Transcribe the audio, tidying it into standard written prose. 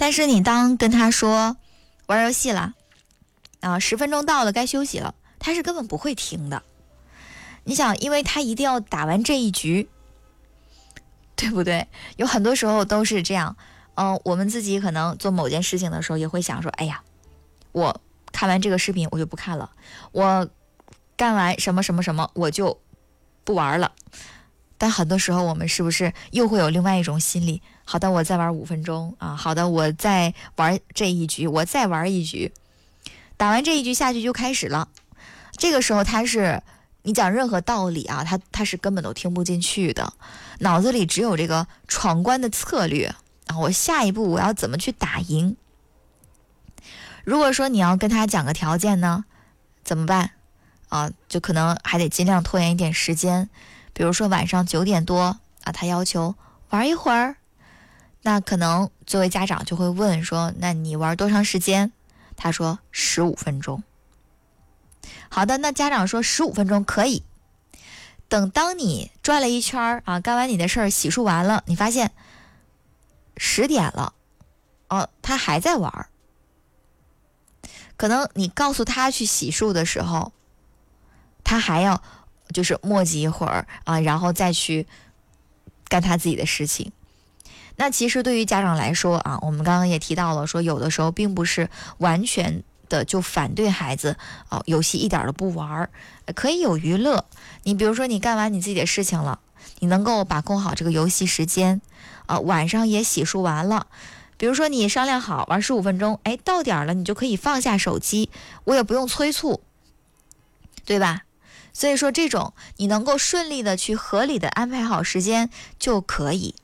但是你当跟他说玩游戏了10分钟到了该休息了，他是根本不会听的。你想，因为他一定要打完这一局，对不对？有很多时候都是这样。我们自己可能做某件事情的时候也会想说，哎呀，我看完这个视频我就不看了，我干完什么什么什么我就不玩了。但很多时候我们是不是又会有另外一种心理，好的，我再玩5分钟好的，我再玩这一局，我再玩一局，打完这一局下局就开始了。这个时候你讲任何道理他是根本都听不进去的，脑子里只有这个闯关的策略我下一步我要怎么去打赢。如果说你要跟他讲个条件呢，怎么办就可能还得尽量拖延一点时间。比如说晚上9点多他要求玩一会儿，那可能作为家长就会问说，那你玩多长时间？他说15分钟。好的，那家长说15分钟可以。当你转了一圈干完你的事儿，洗漱完了，你发现10点了他还在玩。可能你告诉他去洗漱的时候，他还要就是磨叽一会儿然后再去干他自己的事情。那其实对于家长来说我们刚刚也提到了，说有的时候并不是完全的就反对孩子游戏一点都不玩，可以有娱乐。你比如说你干完你自己的事情了，你能够把控好这个游戏时间晚上也洗漱完了，比如说你商量好玩15分钟，到点了你就可以放下手机，我也不用催促，对吧？所以说这种你能够顺利的去合理的安排好时间就可以。